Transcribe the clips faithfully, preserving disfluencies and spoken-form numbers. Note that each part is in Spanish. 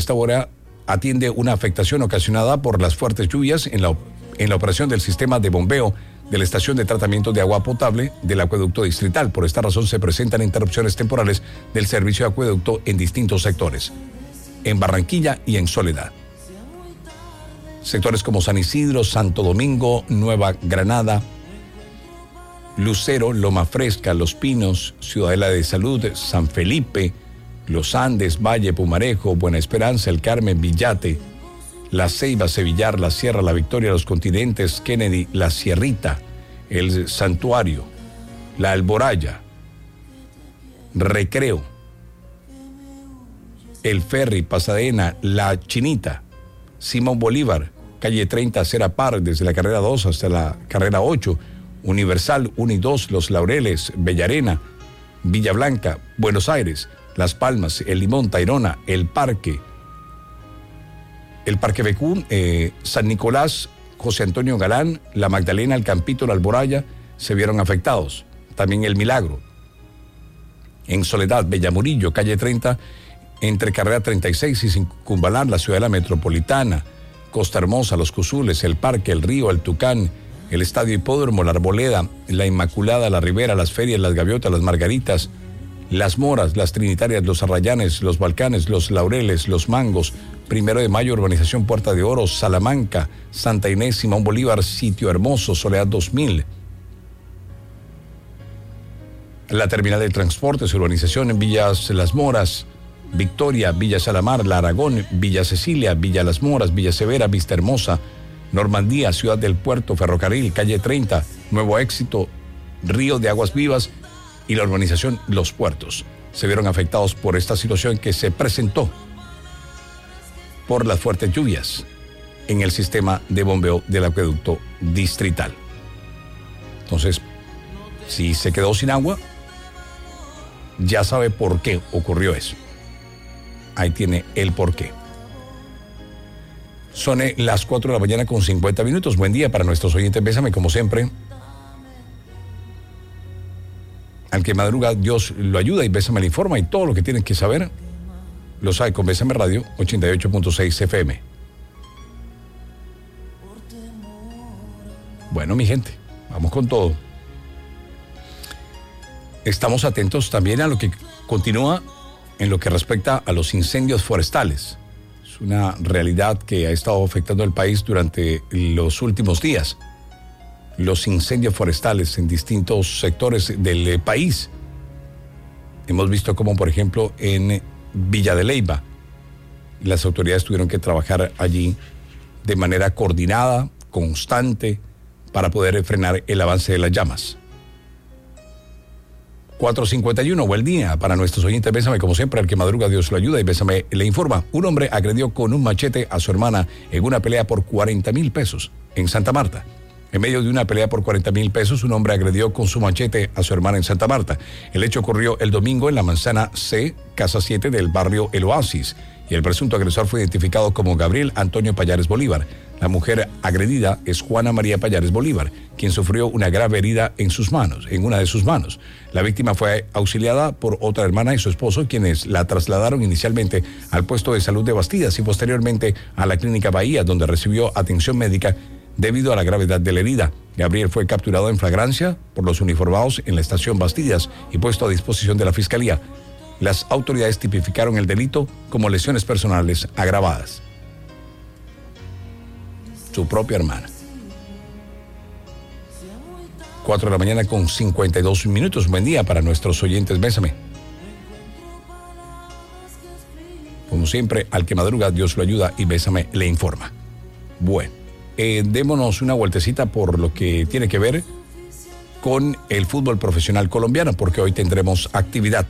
esta hora atiende una afectación ocasionada por las fuertes lluvias en la, en la operación del sistema de bombeo de la estación de tratamiento de agua potable del acueducto distrital. Por esta razón se presentan interrupciones temporales del servicio de acueducto en distintos sectores, en Barranquilla y en Soledad. Sectores como San Isidro, Santo Domingo, Nueva Granada, Lucero, Loma Fresca, Los Pinos, Ciudadela de Salud, San Felipe, Los Andes, Valle, Pumarejo, Buena Esperanza, El Carmen, Villate, La Ceiba, Sevillar, La Sierra, La Victoria, Los Continentes, Kennedy, La Sierrita, El Santuario, La Alboraya, Recreo, El Ferry, Pasadena, La Chinita, Simón Bolívar, calle treinta, Cera Par, desde la carrera dos hasta la carrera ocho, Universal, uno y dos, Los Laureles, Bellarena, Villa Blanca, Buenos Aires, Las Palmas, El Limón, Tayrona, El Parque, el Parque Becún, eh, San Nicolás, José Antonio Galán, La Magdalena, El Campito, La Alboraya, se vieron afectados. También El Milagro. En Soledad, Bellamurillo, calle treinta, entre carrera treinta y seis y Circunvalar, la Ciudadela Metropolitana, Costa Hermosa, Los Cusules, El Parque, El Río, El Tucán, el Estadio Hipódromo, La Arboleda, La Inmaculada, La Ribera, Las Ferias, Las Gaviotas, Las Margaritas, Las Moras, Las Trinitarias, Los Arrayanes, Los Balcanes, Los Laureles, Los Mangos, Primero de Mayo, Urbanización Puerta de Oro, Salamanca, Santa Inés, Simón Bolívar, Sitio Hermoso, Soledad dos mil. La Terminal de Transportes, Urbanización en Villas Las Moras, Victoria, Villa Salamar, La Aragón, Villa Cecilia, Villa Las Moras, Villa Severa, Vista Hermosa, Normandía, Ciudad del Puerto, Ferrocarril, calle treinta, Nuevo Éxito, Río de Aguas Vivas y la urbanización Los Puertos. Se vieron afectados por esta situación que se presentó por las fuertes lluvias en el sistema de bombeo del acueducto distrital. Entonces, si se quedó sin agua, ya sabe por qué ocurrió eso. Ahí tiene el porqué. Son las cuatro de la mañana con cincuenta minutos. Buen día para nuestros oyentes. Bésame, como siempre. Al que madruga, Dios lo ayuda y Bésame le informa, y todo lo que tienen que saber lo sabe con Bésame Radio ochenta y ocho punto seis F M. Bueno, mi gente, vamos con todo. Estamos atentos también a lo que continúa en lo que respecta a los incendios forestales. Es una realidad que ha estado afectando al país durante los últimos días. Los incendios forestales en distintos sectores del país. Hemos visto como, por ejemplo, en Villa de Leyva, las autoridades tuvieron que trabajar allí de manera coordinada, constante, para poder frenar el avance de las llamas. cuatro cincuenta y uno, buen día para nuestros oyentes. Bésame, como siempre, al que madruga Dios lo ayuda y Bésame le informa. Un hombre agredió con un machete a su hermana en una pelea por cuarenta mil pesos en Santa Marta. En medio de una pelea por cuarenta mil pesos, un hombre agredió con su machete a su hermana en Santa Marta. El hecho ocurrió el domingo en la manzana C, casa siete del barrio El Oasis, y el presunto agresor fue identificado como Gabriel Antonio Payares Bolívar. La mujer agredida es Juana María Payares Bolívar, quien sufrió una grave herida en sus manos, en una de sus manos. La víctima fue auxiliada por otra hermana y su esposo, quienes la trasladaron inicialmente al puesto de salud de Bastidas y posteriormente a la clínica Bahía, donde recibió atención médica debido a la gravedad de la herida. Gabriel fue capturado en flagrancia por los uniformados en la estación Bastidas y puesto a disposición de la Fiscalía. Las autoridades tipificaron el delito como lesiones personales agravadas. Su propia hermana. cuatro de la mañana con cincuenta y dos minutos. Buen día para nuestros oyentes. Bésame. Como siempre, al que madruga, Dios lo ayuda y Bésame le informa. Bueno, eh, démonos una vueltecita por lo que tiene que ver con el fútbol profesional colombiano, porque hoy tendremos actividad.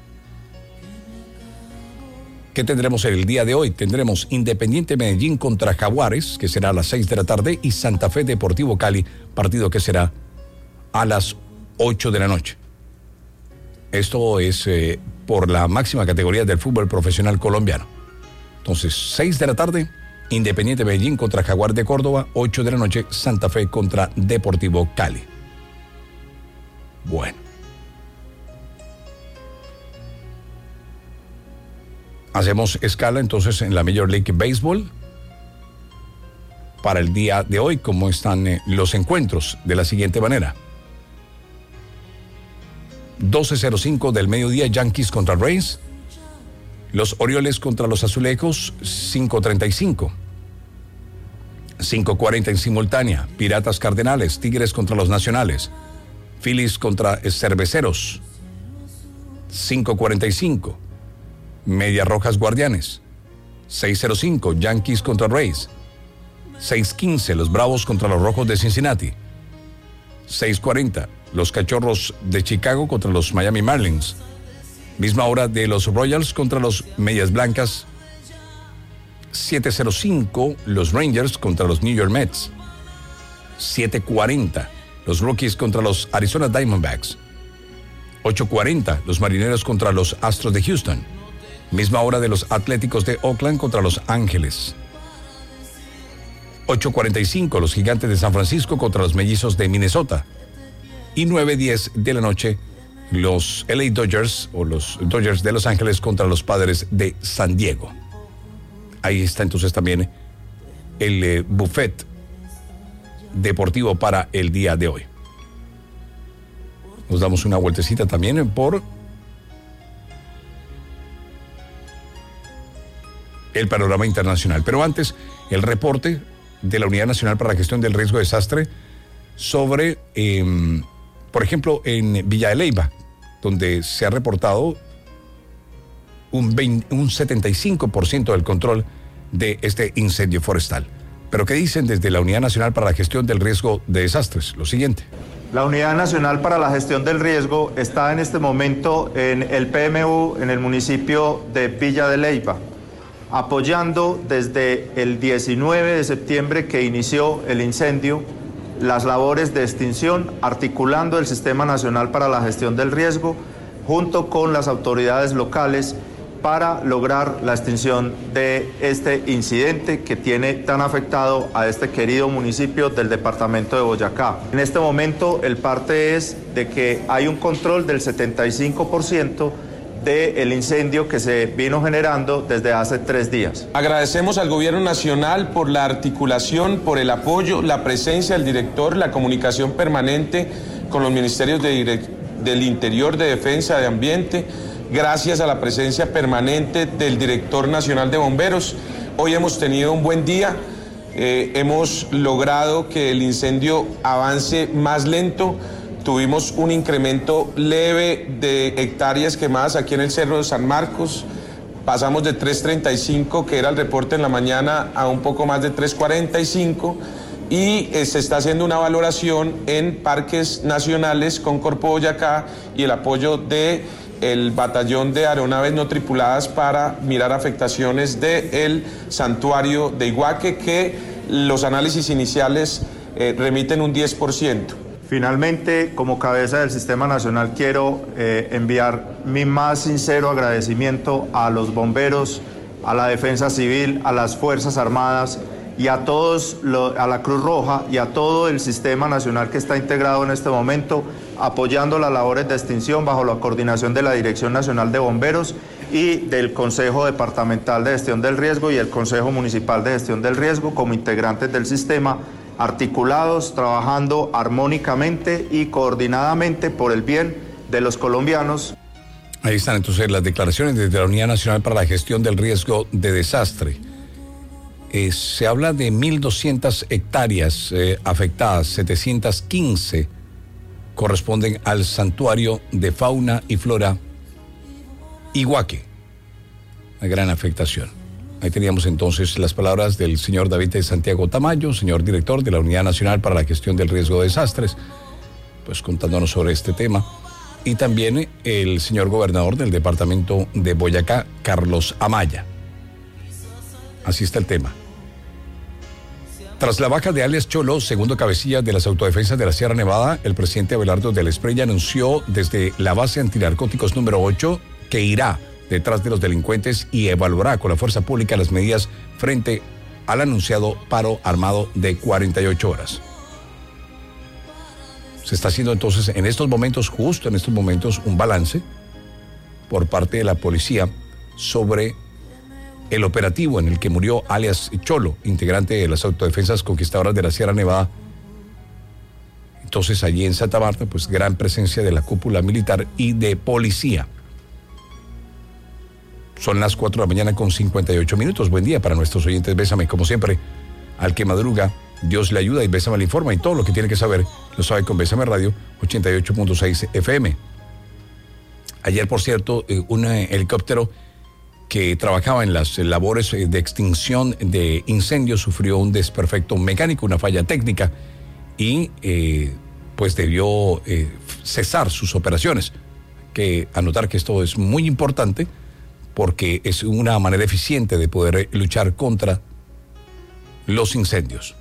¿Qué tendremos el día de hoy? Tendremos Independiente Medellín contra Jaguares, que será a las seis de la tarde, y Santa Fe Deportivo Cali, partido que será a las ocho de la noche. Esto es eh, por la máxima categoría del fútbol profesional colombiano. Entonces, seis de la tarde, Independiente Medellín contra Jaguar de Córdoba, ocho de la noche, Santa Fe contra Deportivo Cali. Bueno. Hacemos escala entonces en la Major League Baseball para el día de hoy, cómo están eh, los encuentros de la siguiente manera. doce cero cinco del mediodía, Yankees contra Rays. Los Orioles contra los Azulejos, cinco treinta y cinco. cinco cuarenta en simultánea, Piratas Cardenales, Tigres contra los Nacionales. Phillies contra Cerveceros, cinco cuarenta y cinco. Medias Rojas Guardianes, seis cero cinco, Yankees contra Rays. seis quince, los Bravos contra los Rojos de Cincinnati. seis cuarenta, los Cachorros de Chicago contra los Miami Marlins. Misma hora de los Royals contra los Medias Blancas. siete cero cinco, los Rangers contra los New York Mets. siete cuarenta, los Rockies contra los Arizona Diamondbacks. ocho cuarenta, los Marineros contra los Astros de Houston. Misma hora de los Atléticos de Oakland contra los Ángeles. ocho cuarenta y cinco, los Gigantes de San Francisco contra los Mellizos de Minnesota. Y nueve diez de la noche, los L A Dodgers o los Dodgers de Los Ángeles contra los Padres de San Diego. Ahí está entonces también el eh, buffet deportivo para el día de hoy. Nos damos una vueltecita también por el panorama internacional. Pero antes, el reporte de la Unidad Nacional para la Gestión del Riesgo de Desastre sobre, eh, por ejemplo, en Villa de Leyva, donde se ha reportado un, veinte, un setenta y cinco por ciento del control de este incendio forestal. Pero ¿qué dicen desde la Unidad Nacional para la Gestión del Riesgo de Desastres? Lo siguiente. La Unidad Nacional para la Gestión del Riesgo está en este momento en el P M U, en el municipio de Villa de Leyva, apoyando desde el diecinueve de septiembre que inició el incendio las labores de extinción, articulando el Sistema Nacional para la Gestión del Riesgo junto con las autoridades locales para lograr la extinción de este incidente que tiene tan afectado a este querido municipio del departamento de Boyacá. En este momento el parte es de que hay un control del setenta y cinco por ciento del incendio que se vino generando desde hace tres días. Agradecemos al Gobierno Nacional por la articulación, por el apoyo, la presencia del director, la comunicación permanente con los ministerios de direct- del Interior, de Defensa, de Ambiente, gracias a la presencia permanente del director nacional de bomberos. Hoy hemos tenido un buen día, eh, hemos logrado que el incendio avance más lento. Tuvimos un incremento leve de hectáreas quemadas aquí en el Cerro de San Marcos. Pasamos de tres treinta y cinco, que era el reporte en la mañana, a un poco más de tres cuarenta y cinco. Y eh, se está haciendo una valoración en parques nacionales con Corpo Boyacá y el apoyo del batallón de aeronaves no tripuladas para mirar afectaciones del santuario de Iguaque, que los análisis iniciales eh, remiten un diez por ciento. Finalmente, como cabeza del Sistema Nacional, quiero eh, enviar mi más sincero agradecimiento a los bomberos, a la Defensa Civil, a las Fuerzas Armadas y a todos, lo, a la Cruz Roja y a todo el Sistema Nacional que está integrado en este momento, apoyando las labores de extinción bajo la coordinación de la Dirección Nacional de Bomberos y del Consejo Departamental de Gestión del Riesgo y el Consejo Municipal de Gestión del Riesgo como integrantes del sistema, articulados, trabajando armónicamente y coordinadamente por el bien de los colombianos. Ahí están entonces las declaraciones desde la Unidad Nacional para la Gestión del Riesgo de Desastre. Eh, se habla de mil doscientas hectáreas eh, afectadas, setecientas quince corresponden al Santuario de Fauna y Flora Iguaque. Una gran afectación. Ahí teníamos entonces las palabras del señor David de Santiago Tamayo, señor director de la Unidad Nacional para la Gestión del Riesgo de Desastres, pues contándonos sobre este tema. Y también el señor gobernador del departamento de Boyacá, Carlos Amaya. Así está el tema. Tras la baja de alias Cholo, segundo cabecilla de las autodefensas de la Sierra Nevada, el presidente Abelardo del Espriella anunció desde la base antinarcóticos número ocho que irá detrás de los delincuentes y evaluará con la fuerza pública las medidas frente al anunciado paro armado de cuarenta y ocho horas. Se está haciendo entonces en estos momentos, justo en estos momentos, un balance por parte de la policía sobre el operativo en el que murió alias Cholo, integrante de las autodefensas conquistadoras de la Sierra Nevada. Entonces allí en Santa Marta, pues gran presencia de la cúpula militar y de policía. Son las cuatro de la mañana con cincuenta y ocho minutos. Buen día para nuestros oyentes. Bésame, como siempre, al que madruga, Dios le ayuda y Bésame le informa. Y todo lo que tiene que saber lo sabe con Bésame Radio ochenta y ocho punto seis F M. Ayer, por cierto, un helicóptero que trabajaba en las labores de extinción de incendios sufrió un desperfecto mecánico, una falla técnica, y eh, pues debió eh, cesar sus operaciones. Que anotar que esto es muy importante porque es una manera eficiente de poder luchar contra los incendios.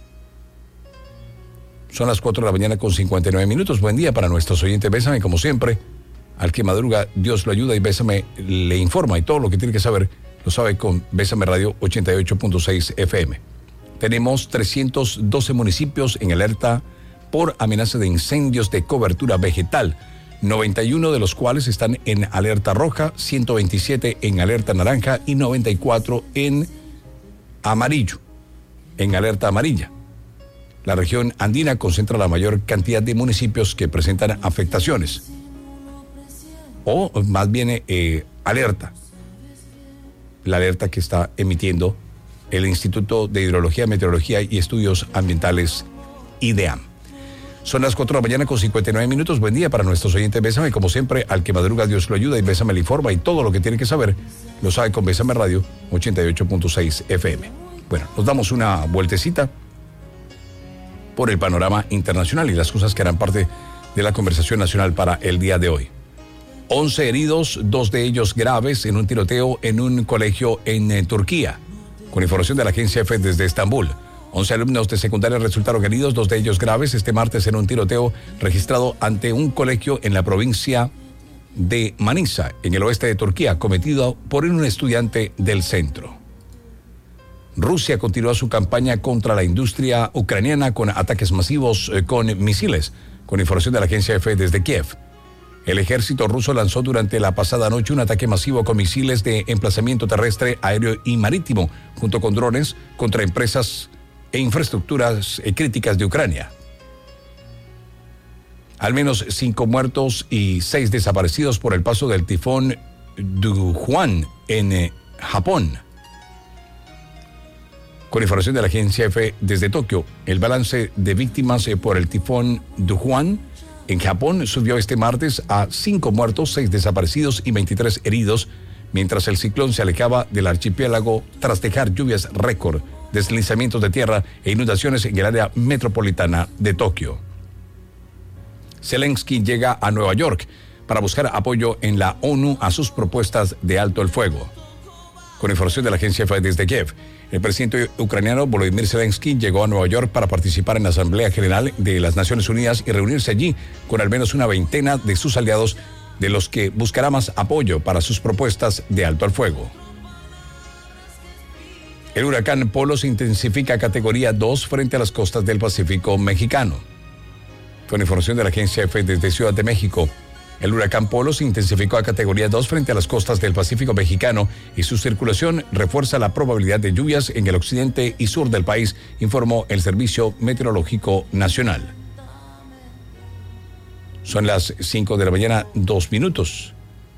Son las cuatro de la mañana con cincuenta y nueve minutos. Buen día para nuestros oyentes. Bésame, como siempre, al que madruga, Dios lo ayuda y Bésame le informa. Y todo lo que tiene que saber lo sabe con Bésame Radio ochenta y ocho punto seis F M. Tenemos trescientos doce municipios en alerta por amenaza de incendios de cobertura vegetal, noventa y uno de los cuales están en alerta roja, ciento veintisiete en alerta naranja y noventa y cuatro en amarillo, en alerta amarilla. La región andina concentra la mayor cantidad de municipios que presentan afectaciones, o más bien eh, alerta, la alerta que está emitiendo el Instituto de Hidrología, Meteorología y Estudios Ambientales, IDEAM. Son las cuatro de la mañana con cincuenta y nueve minutos. Buen día para nuestros oyentes. Bésame, como siempre, al que madruga, Dios lo ayuda y Bésame le informa. Y todo lo que tiene que saber lo sabe con Bésame Radio ochenta y ocho punto seis F M. Bueno, nos damos una vueltecita por el panorama internacional y las cosas que harán parte de la conversación nacional para el día de hoy. once heridos, dos de ellos graves en un tiroteo en un colegio en eh, Turquía. Con información de la agencia EFE desde Estambul. once alumnos de secundaria resultaron heridos, dos de ellos graves, este martes en un tiroteo registrado ante un colegio en la provincia de Manisa, en el oeste de Turquía, cometido por un estudiante del centro. Rusia continúa su campaña contra la industria ucraniana con ataques masivos eh, con misiles. Con información de la agencia EFE desde Kiev. El ejército ruso lanzó durante la pasada noche un ataque masivo con misiles de emplazamiento terrestre, aéreo y marítimo, junto con drones, contra empresas e infraestructuras críticas de Ucrania. Al menos cinco muertos y seis desaparecidos por el paso del tifón Dujuan en eh, Japón. Con información de la agencia EFE desde Tokio, el balance de víctimas eh, por el tifón Dujuan en Japón subió este martes a cinco muertos, seis desaparecidos y veintitrés heridos, mientras el ciclón se alejaba del archipiélago tras dejar lluvias récord, deslizamientos de tierra e inundaciones en el área metropolitana de Tokio. Zelensky llega a Nueva York para buscar apoyo en la ONU a sus propuestas de alto el fuego. Con información de la agencia EFE desde Kiev, el presidente ucraniano Volodymyr Zelensky llegó a Nueva York para participar en la Asamblea General de las Naciones Unidas y reunirse allí con al menos una veintena de sus aliados, de los que buscará más apoyo para sus propuestas de alto al fuego. El huracán Polo se intensifica a categoría dos frente a las costas del Pacífico mexicano. Con información de la agencia EFE desde Ciudad de México, el huracán Polo se intensificó a categoría dos frente a las costas del Pacífico mexicano y su circulación refuerza la probabilidad de lluvias en el occidente y sur del país, informó el Servicio Meteorológico Nacional. Son las cinco de la mañana, dos minutos.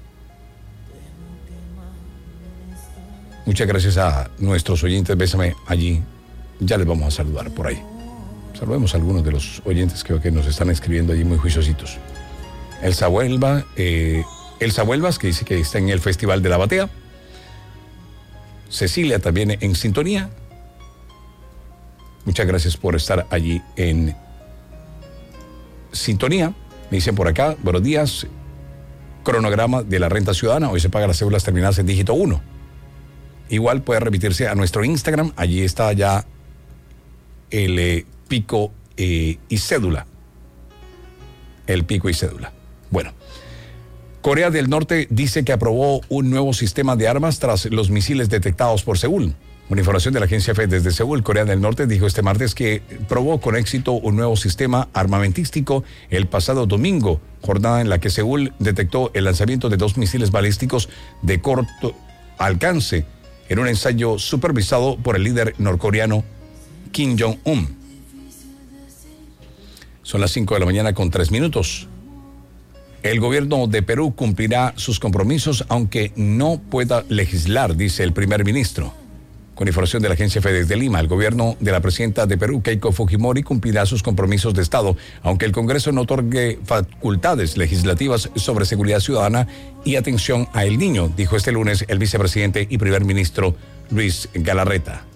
Muchas gracias a nuestros oyentes. Bésame allí. Ya les vamos a saludar por ahí. Saludemos a algunos de los oyentes que, que nos están escribiendo allí muy juiciositos. Elsa Huelva, eh, Elsa Huelvas, que dice que está en el Festival de la Batea. Cecilia también en sintonía. Muchas gracias por estar allí en sintonía. Me dicen por acá, buenos días. Cronograma de la renta ciudadana. Hoy se paga las cédulas terminadas en dígito uno. Igual puede remitirse a nuestro Instagram. Allí está ya el eh, pico eh, y cédula. El pico y cédula. Bueno, Corea del Norte dice que aprobó un nuevo sistema de armas tras los misiles detectados por Seúl. Una información de la agencia EFE desde Seúl, Corea del Norte dijo este martes que probó con éxito un nuevo sistema armamentístico el pasado domingo, jornada en la que Seúl detectó el lanzamiento de dos misiles balísticos de corto alcance en un ensayo supervisado por el líder norcoreano Kim Jong-un. Son las cinco de la mañana con tres minutos. El gobierno de Perú cumplirá sus compromisos aunque no pueda legislar, dice el primer ministro. Con información de la agencia F E desde Lima, el gobierno de la presidenta de Perú, Keiko Fujimori, cumplirá sus compromisos de Estado, aunque el Congreso no otorgue facultades legislativas sobre seguridad ciudadana y atención a el niño, dijo este lunes el vicepresidente y primer ministro Luis Galarreta.